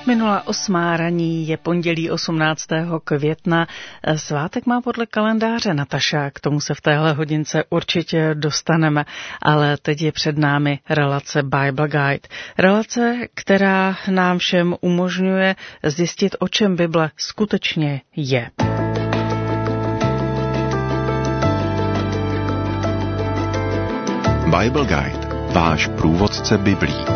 Minula 8. raní je pondělí 18. května. Svátek má podle kalendáře Nataša, k tomu se v téhle hodince určitě dostaneme, ale teď je před námi relace Bible Guide. Relace, která nám všem umožňuje zjistit, o čem Bible skutečně je. Bible Guide, váš průvodce Biblí.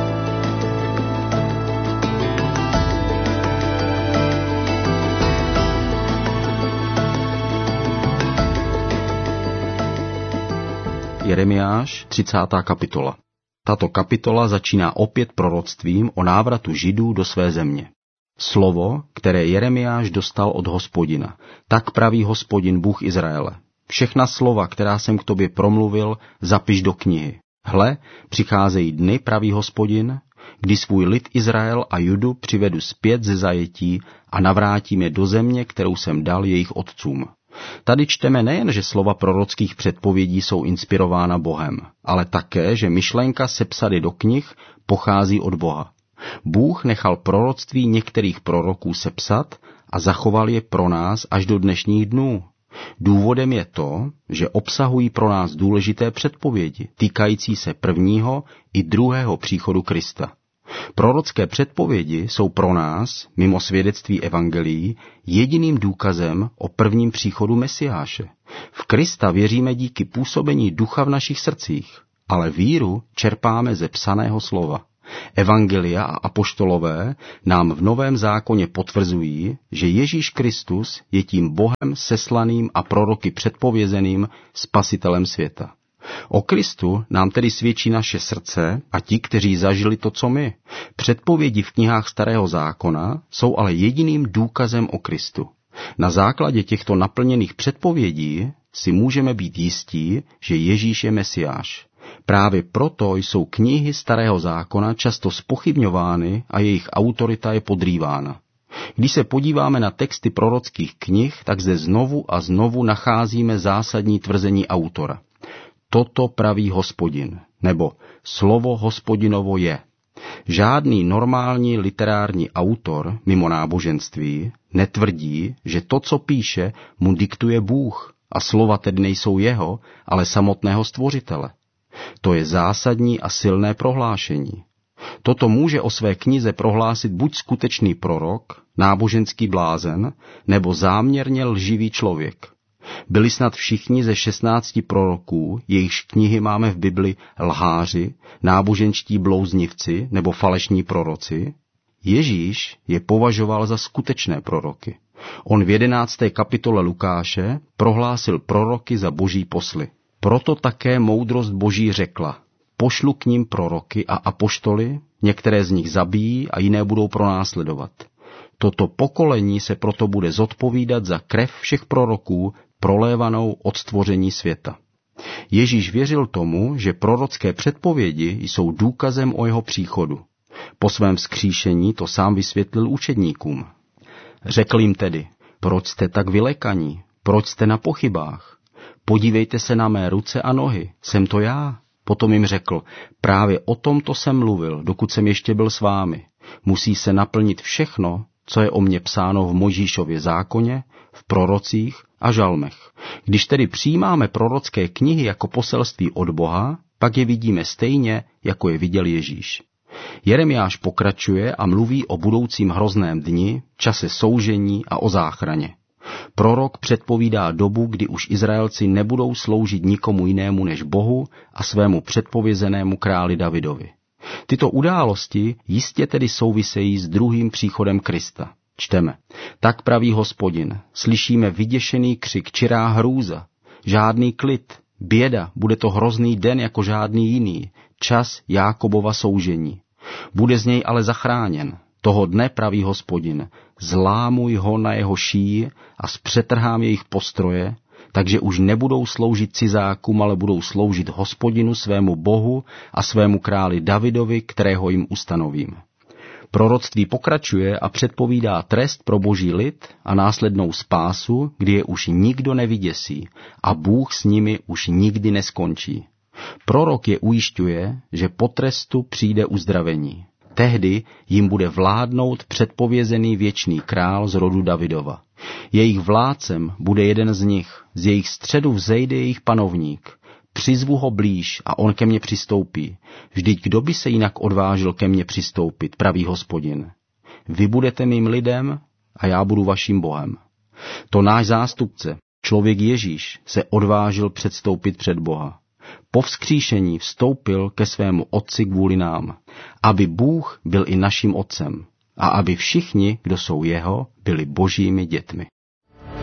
Jeremiáš, 30. kapitola. Tato kapitola začíná opět proroctvím o návratu Židů do své země. Slovo, které Jeremiáš dostal od Hospodina. Tak praví Hospodin, Bůh Izraele. Všechna slova, která jsem k tobě promluvil, zapiš do knihy. Hle, přicházejí dny, praví Hospodin, kdy svůj lid Izrael a Judu přivedu zpět ze zajetí a navrátím je do země, kterou jsem dal jejich otcům. Tady čteme nejen, že slova prorockých předpovědí jsou inspirována Bohem, ale také, že myšlenka sepsat je do knih pochází od Boha. Bůh nechal proroctví některých proroků sepsat a zachoval je pro nás až do dnešních dnů. Důvodem je to, že obsahují pro nás důležité předpovědi, týkající se prvního i druhého příchodu Krista. Prorocké předpovědi jsou pro nás, mimo svědectví evangelií, jediným důkazem o prvním příchodu Mesiáše. V Krista věříme díky působení ducha v našich srdcích, ale víru čerpáme ze psaného slova. Evangelia a apoštolové nám v Novém zákoně potvrzují, že Ježíš Kristus je tím Bohem seslaným a proroky předpovězeným spasitelem světa. O Kristu nám tedy svědčí naše srdce a ti, kteří zažili to, co my. Předpovědi v knihách Starého zákona jsou ale jediným důkazem o Kristu. Na základě těchto naplněných předpovědí si můžeme být jistí, že Ježíš je Mesiáš. Právě proto jsou knihy Starého zákona často zpochybňovány a jejich autorita je podrývána. Když se podíváme na texty prorockých knih, tak zde znovu a znovu nacházíme zásadní tvrzení autora. Toto praví Hospodin, nebo slovo Hospodinovo je. Žádný normální literární autor mimo náboženství netvrdí, že to, co píše, mu diktuje Bůh a slova tedy nejsou jeho, ale samotného stvořitele. To je zásadní a silné prohlášení. Toto může o své knize prohlásit buď skutečný prorok, náboženský blázen, nebo záměrně lživý člověk. Byli snad všichni ze 16 proroků, jejichž knihy máme v Bibli, lháři, náboženští blouznivci nebo falešní proroci? Ježíš je považoval za skutečné proroky. On v 11. kapitole Lukáše prohlásil proroky za boží posly. Proto také moudrost boží řekla, pošlu k nim proroky a apoštoly, některé z nich zabijí a jiné budou pronásledovat. Toto pokolení se proto bude zodpovídat za krev všech proroků, prolévanou od stvoření světa. Ježíš věřil tomu, že prorocké předpovědi jsou důkazem o jeho příchodu. Po svém vzkříšení to sám vysvětlil učedníkům. Řekl jim tedy, proč jste tak vylekaní, proč jste na pochybách? Podívejte se na mé ruce a nohy, jsem to já. Potom jim řekl, právě o tomto jsem mluvil, dokud jsem ještě byl s vámi. Musí se naplnit všechno, co je o mně psáno v Mojžíšově zákoně, v prorocích a žalmech. Když tedy přijímáme prorocké knihy jako poselství od Boha, pak je vidíme stejně, jako je viděl Ježíš. Jeremiáš pokračuje a mluví o budoucím hrozném dni, čase soužení a o záchraně. Prorok předpovídá dobu, kdy už Izraelci nebudou sloužit nikomu jinému než Bohu a svému předpovězenému králi Davidovi. Tyto události jistě tedy souvisejí s druhým příchodem Krista. Čteme. Tak praví Hospodin, slyšíme vyděšený křik, čirá hrůza, žádný klid, běda, bude to hrozný den jako žádný jiný, čas Jákobova soužení. Bude z něj ale zachráněn. Toho dne, praví Hospodin, zlámuj ho na jeho šíji a zpřetrhám jejich postroje, takže už nebudou sloužit cizákům, ale budou sloužit Hospodinu, svému Bohu a svému králi Davidovi, kterého jim ustanovím. Proroctví pokračuje a předpovídá trest pro boží lid a následnou spásu, kdy je už nikdo nevyděsí a Bůh s nimi už nikdy neskončí. Prorok je ujišťuje, že po trestu přijde uzdravení. tehdy jim bude vládnout předpovězený věčný král z rodu Davidova. Jejich vládcem bude jeden z nich, z jejich středu vzejde jejich panovník. Přizvu ho blíž a on ke mně přistoupí. Vždyť kdo by se jinak odvážil ke mně přistoupit, praví Hospodin. Vy budete mým lidem a já budu vaším Bohem. To náš zástupce, člověk Ježíš, se odvážil předstoupit před Boha. Po vzkříšení vstoupil ke svému Otci kvůli nám, aby Bůh byl i naším Otcem a aby všichni, kdo jsou jeho, byli Božími dětmi.